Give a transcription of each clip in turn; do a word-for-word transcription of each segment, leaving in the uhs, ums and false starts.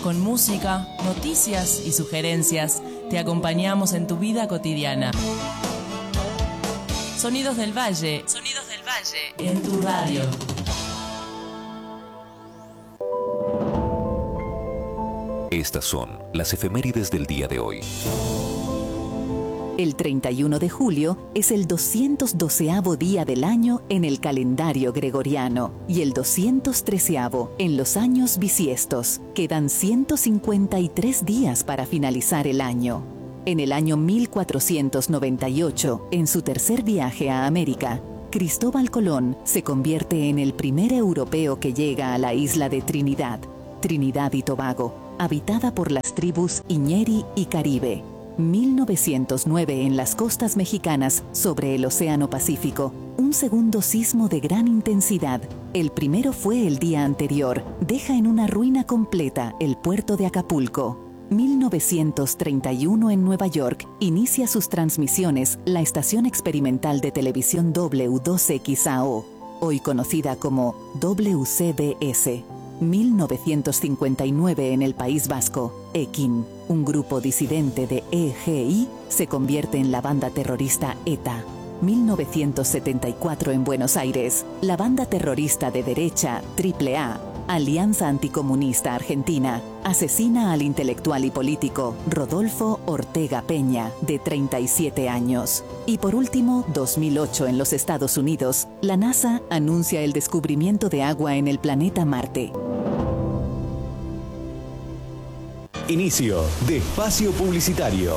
Con música, noticias y sugerencias, te acompañamos en tu vida cotidiana. Sonidos del Valle. Sonidos del Valle. En tu radio. Estas son las efemérides del día de hoy. El treinta y uno de julio es el doscientos doceavo día del año en el calendario gregoriano y el doscientos treceavo en los años bisiestos. Quedan ciento cincuenta y tres días para finalizar el año. En el año mil cuatrocientos noventa y ocho, en su tercer viaje a América, Cristóbal Colón se convierte en el primer europeo que llega a la isla de Trinidad, Trinidad y Tobago, habitada por las tribus Iñeri y Caribe. mil novecientos nueve en las costas mexicanas, sobre el Océano Pacífico, un segundo sismo de gran intensidad. El primero fue el día anterior, deja en una ruina completa el puerto de Acapulco. mil novecientos treinta y uno en Nueva York, inicia sus transmisiones la estación experimental de televisión W dos X A O, hoy conocida como W C B S. mil novecientos cincuenta y nueve en el País Vasco, Ekin, un grupo disidente de E G I, se convierte en la banda terrorista ETA. mil novecientos setenta y cuatro en Buenos Aires, la banda terrorista de derecha triple A, Alianza Anticomunista Argentina, asesina al intelectual y político Rodolfo Ortega Peña, de treinta y siete años. Y por último, dos mil ocho en los Estados Unidos, la NASA anuncia el descubrimiento de agua en el planeta Marte. Inicio de espacio publicitario.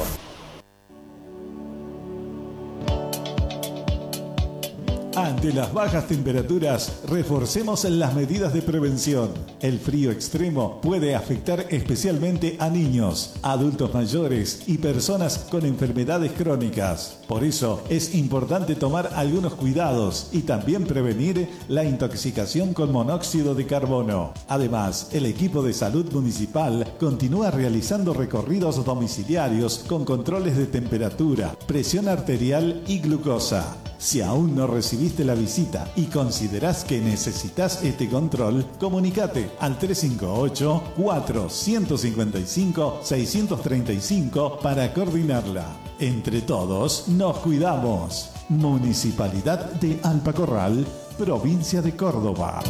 Ante las bajas temperaturas, reforcemos las medidas de prevención. El frío extremo puede afectar especialmente a niños, adultos mayores y personas con enfermedades crónicas. Por eso es importante tomar algunos cuidados y también prevenir la intoxicación con monóxido de carbono. Además, el equipo de salud municipal continúa realizando recorridos domiciliarios con controles de temperatura, presión arterial y glucosa. Si aún no recibiste la visita y considerás que necesitas este control, comunícate al tres cinco ocho, cuatro cinco cinco, seis tres cinco para coordinarla. Entre todos nos cuidamos. Municipalidad de Alpacorral, provincia de Córdoba.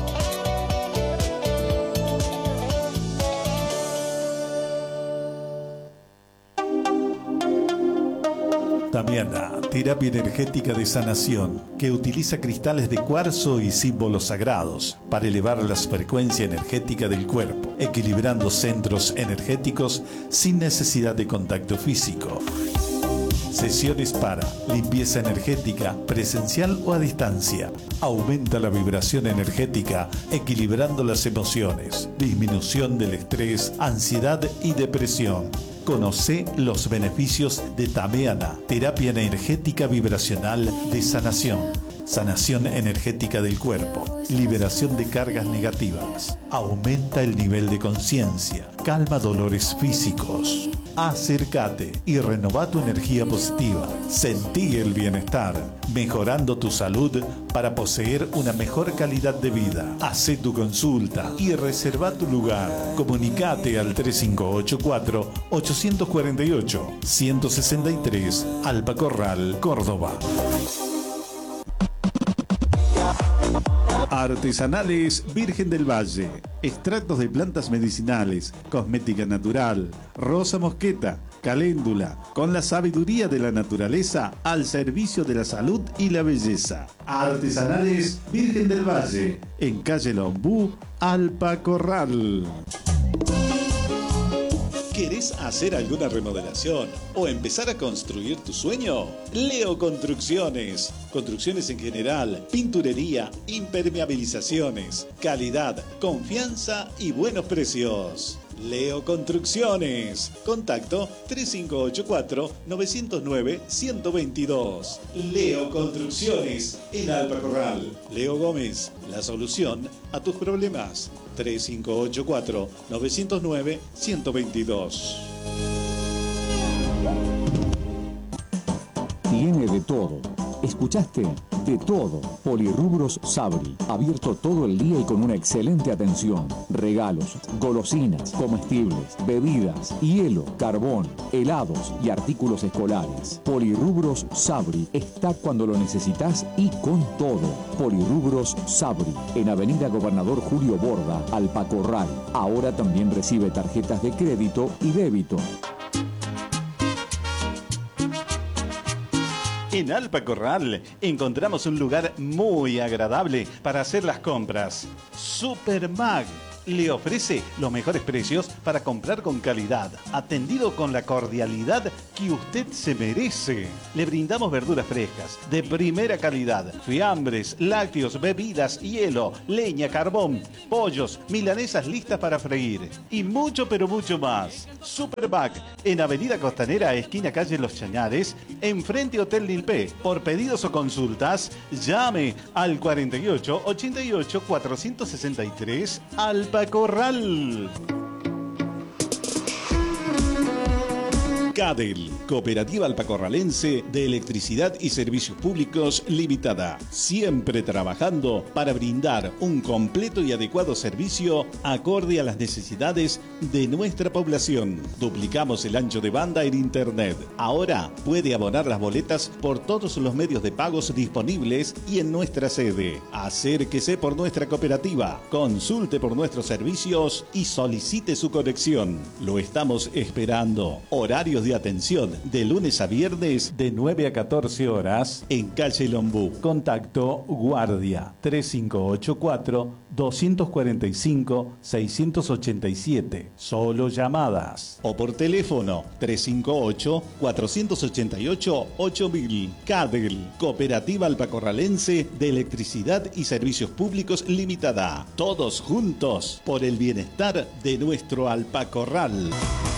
Damiana, terapia energética de sanación, que utiliza cristales de cuarzo y símbolos sagrados para elevar la frecuencia energética del cuerpo, equilibrando centros energéticos sin necesidad de contacto físico. Sesiones para limpieza energética, presencial o a distancia. Aumenta la vibración energética, equilibrando las emociones. Disminución del estrés, ansiedad y depresión. Conoce los beneficios de Tameana, terapia energética vibracional de sanación. Sanación energética del cuerpo, liberación de cargas negativas, aumenta el nivel de conciencia, calma dolores físicos. Acércate y renova tu energía positiva. Sentí el bienestar, mejorando tu salud para poseer una mejor calidad de vida. Hacé tu consulta y reserva tu lugar. Comunicate al tres cinco ocho cuatro, ocho cuatro ocho, uno seis tres, Alpacorral, Córdoba. Artesanales Virgen del Valle. Extractos de plantas medicinales, cosmética natural, rosa mosqueta, caléndula, con la sabiduría de la naturaleza al servicio de la salud y la belleza. Artesanales Virgen del Valle, en calle Lombú, Alpacorral. ¿Querés hacer alguna remodelación o empezar a construir tu sueño? Leo Construcciones. Construcciones en general, pinturería, impermeabilizaciones, calidad, confianza y buenos precios. Leo Construcciones. Contacto tres cinco ocho cuatro, nueve cero nueve, uno dos dos. Leo Construcciones en Alpacorral. Leo Gómez, la solución a tus problemas. tres cinco ocho cuatro, nueve cero nueve, uno dos dos. Tiene de todo. ¿Escuchaste? De todo. Polirrubros Sabri. Abierto todo el día y con una excelente atención. Regalos, golosinas, comestibles, bebidas, hielo, carbón, helados y artículos escolares. Polirrubros Sabri está cuando lo necesitas y con todo. Polirrubros Sabri. En Avenida Gobernador Julio Borda, Alpacorral. Ahora también recibe tarjetas de crédito y débito. En Alpacorral encontramos un lugar muy agradable para hacer las compras. Supermag le ofrece los mejores precios para comprar con calidad, atendido con la cordialidad que usted se merece. Le brindamos verduras frescas, de primera calidad, fiambres, lácteos, bebidas, hielo, leña, carbón, pollos, milanesas listas para freír y mucho pero mucho más. Supermag en Avenida Costanera, esquina calle Los Chañares, enfrente Hotel Nilpé. Por pedidos o consultas, llame al cuarenta y ocho, ochenta y ocho, cuatrocientos sesenta y tres Alpacorral. CADEL, Cooperativa Alpacorralense de Electricidad y Servicios Públicos Limitada, siempre trabajando para brindar un completo y adecuado servicio acorde a las necesidades de nuestra población. Duplicamos el ancho de banda en Internet. Ahora puede abonar las boletas por todos los medios de pagos disponibles y en nuestra sede. Acérquese por nuestra cooperativa, consulte por nuestros servicios y solicite su conexión. Lo estamos esperando. Horarios de atención de lunes a viernes de nueve a catorce horas en calle Lombú. Contacto Guardia tres cinco ocho cuatro, dos cuatro cinco, seis ocho siete. Solo llamadas. O por teléfono tres cinco ocho, cuatro ocho ocho, ocho mil. CADEL, Cooperativa Alpacorralense de Electricidad y Servicios Públicos Limitada. Todos juntos por el bienestar de nuestro Alpacorral.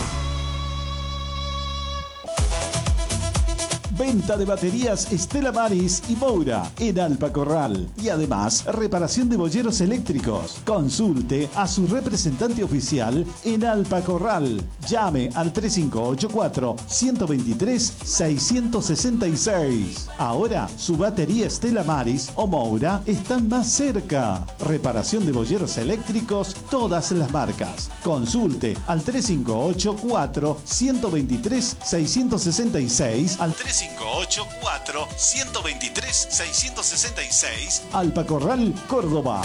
Venta de baterías Stella Maris y Moura en Alpacorral. Y además, reparación de boyeros eléctricos. Consulte a su representante oficial en Alpacorral. Llame al tres cinco ocho cuatro, uno dos tres, seis seis seis. Ahora, su batería Stella Maris o Moura están más cerca. Reparación de boyeros eléctricos, todas las marcas. Consulte al tres cinco ocho cuatro, uno dos tres, seis seis seis, al tres cinco ocho cuatro, uno dos tres, seis seis seis, Alpacorral, Córdoba.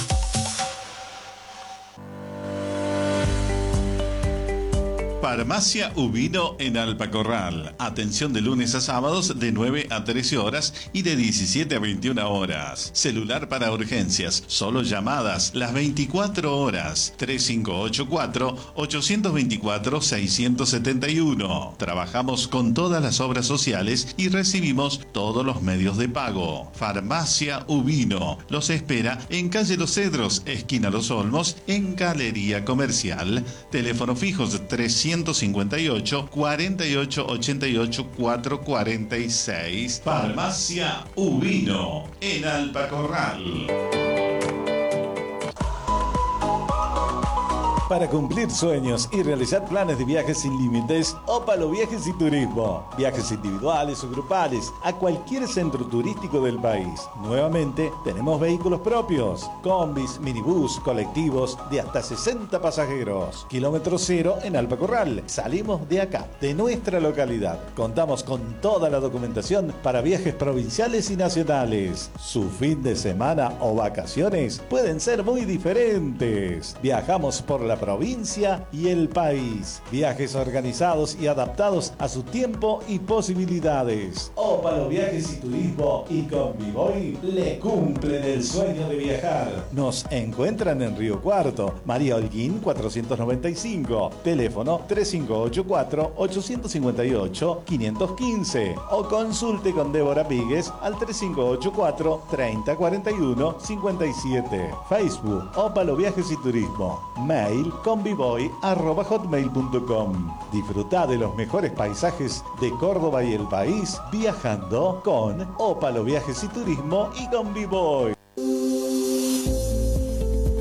Farmacia Uvino en Alpacorral. Atención de lunes a sábados de nueve a trece horas y de diecisiete a veintiuna horas. Celular para urgencias, solo llamadas las veinticuatro horas. tres cinco ocho cuatro, ocho dos cuatro, seis siete uno. Trabajamos con todas las obras sociales y recibimos todos los medios de pago. Farmacia Uvino los espera en calle Los Cedros, esquina Los Olmos, en Galería Comercial. Teléfono fijos trescientos cincuenta y ocho, cuarenta y ocho, ochenta y ocho, cuatrocientos cuarenta y seis. Farmacia Uvino en Alpacorral. Para cumplir sueños y realizar planes de viajes sin límites, Ópalo Viajes y Turismo. Viajes individuales o grupales a cualquier centro turístico del país. Nuevamente, tenemos vehículos propios, combis, minibús, colectivos de hasta sesenta pasajeros. Kilómetro cero en Alpacorral. Salimos de acá, de nuestra localidad. Contamos con toda la documentación para viajes provinciales y nacionales. Su fin de semana o vacaciones pueden ser muy diferentes. Viajamos por la provincia y el país. Viajes organizados y adaptados a su tiempo y posibilidades. Ópalo Viajes y Turismo y Convivoy le cumplen el sueño de viajar. Nos encuentran en Río Cuarto, María Holguín cuatrocientos noventa y cinco. Teléfono tres cinco ocho cuatro, ocho cinco ocho, cinco uno cinco. O consulte con Débora Píguez al tres cinco ocho cuatro, treinta, cuarenta y uno, cincuenta y siete. Facebook, Ópalo Viajes y Turismo. Mail convivoy arroba hotmail punto com. Disfruta de los mejores paisajes de Córdoba y el país viajando con Ópalo Viajes y Turismo y Convivoy.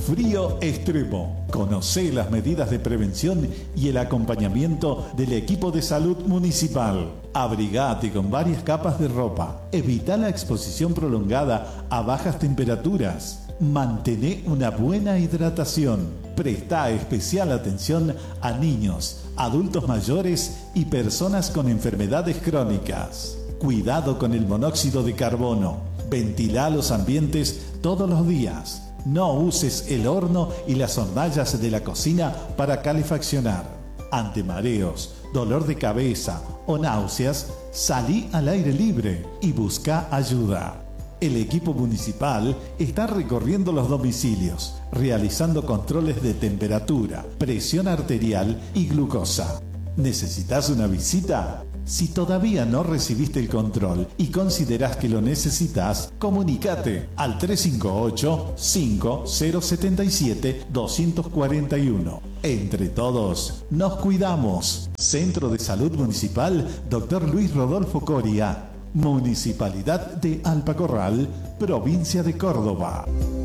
frío extremo. Conocé las medidas de prevención y el acompañamiento del equipo de salud municipal. Abrigate con varias capas de ropa. Evita la exposición prolongada a bajas temperaturas. Mantené una buena hidratación. Presta especial atención a niños, adultos mayores y personas con enfermedades crónicas. Cuidado con el monóxido de carbono. Ventila los ambientes todos los días. No uses el horno y las hornallas de la cocina para calefaccionar. Ante mareos, dolor de cabeza o náuseas, salí al aire libre y busca ayuda. El equipo municipal está recorriendo los domicilios, realizando controles de temperatura, presión arterial y glucosa. ¿Necesitas una visita? Si todavía no recibiste el control y consideras que lo necesitas, comunícate al tres cinco ocho, cinco cero siete siete, dos cuatro uno. Entre todos, nos cuidamos. Centro de Salud Municipal, doctor Luis Rodolfo Coria. Municipalidad de Alpacorral, provincia de Córdoba.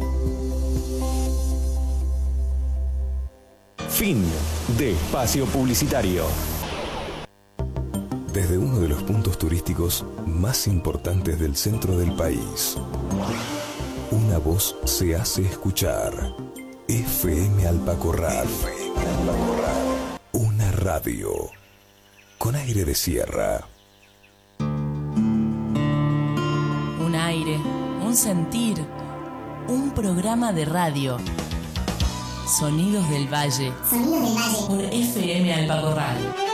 Fin de espacio publicitario. Desde uno de los puntos turísticos más importantes del centro del país, una voz se hace escuchar. F M Alpacorral. F M Alpacorral. Una radio con aire de sierra. Un aire, un sentir, un programa de radio. Sonidos del Valle. Sonidos del Valle. Por F M Alpacorral.